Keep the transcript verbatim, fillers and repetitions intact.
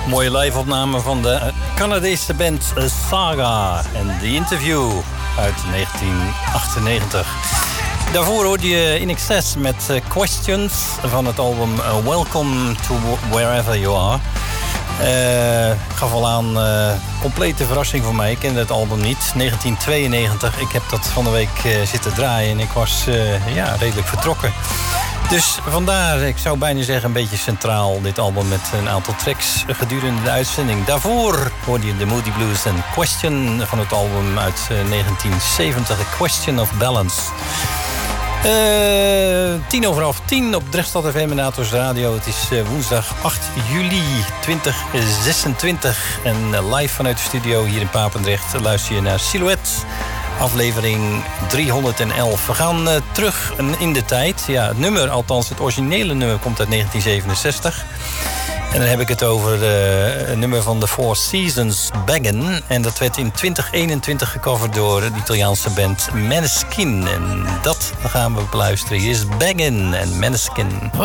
Mooie live-opname van de Canadese band Saga en The Interview uit negentien achtennegentig. Daarvoor hoorde je In Excess met Questions van het album Welcome to Wherever You Are. Uh, gaf al aan, uh, complete verrassing voor mij. Ik kende het album niet. negentien tweeënnegentig. Ik heb dat van de week uh, zitten draaien en ik was uh, ja, redelijk vertrokken. Dus vandaar, ik zou bijna zeggen, een beetje centraal dit album met een aantal tracks gedurende de uitzending. Daarvoor hoorde je de Moody Blues en Question van het album uit uh, negentien zeventig, A Question of Balance. Uh, tien over half tien op Drechtstad F M en Natos Radio. Het is uh, woensdag acht juli tweeduizend zesentwintig. En uh, live vanuit de studio hier in Papendrecht luister je naar Silhouette. Aflevering driehonderdelf. We gaan uh, terug in de tijd. Ja, het nummer, althans het originele nummer, komt uit negentien zevenenzestig. En dan heb ik het over uh, een nummer van The Four Seasons, Beggin'. En dat werd in twintig eenentwintig gecoverd door de Italiaanse band Måneskin. En dat gaan we beluisteren. Hier is Beggin' en Måneskin.